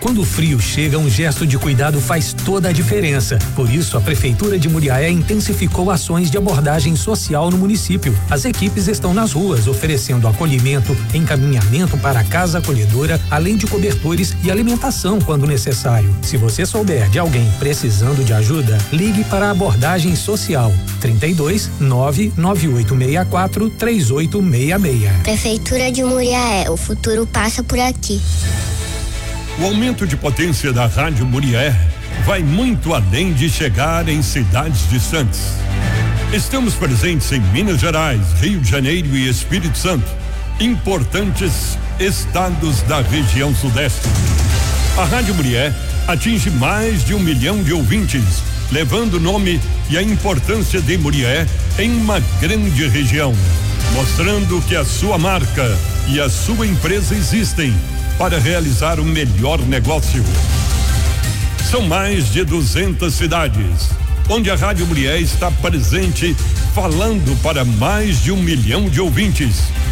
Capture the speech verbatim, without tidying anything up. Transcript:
Quando o frio chega, um gesto de cuidado faz toda a diferença. Por isso, a Prefeitura de Muriaé intensificou ações de abordagem social no município. As equipes estão nas ruas oferecendo acolhimento, encaminhamento para a casa acolhedora, além de cobertores e alimentação quando necessário. Se você souber de alguém precisando de ajuda, ligue para a abordagem social trinta e dois, nove nove oito seis quatro, três oito seis seis. Prefeitura de Muriaé, o futuro passa por aqui. O aumento de potência da Rádio Muriaé vai muito além de chegar em cidades distantes. Estamos presentes em Minas Gerais, Rio de Janeiro e Espírito Santo, importantes estados da região sudeste. A Rádio Muriaé atinge mais de um milhão de ouvintes, levando o nome e a importância de Muriaé em uma grande região, mostrando que a sua marca e a sua empresa existem para realizar o melhor negócio. São mais de duzentas cidades, onde a Rádio Muriaé está presente, falando para mais de um milhão de ouvintes,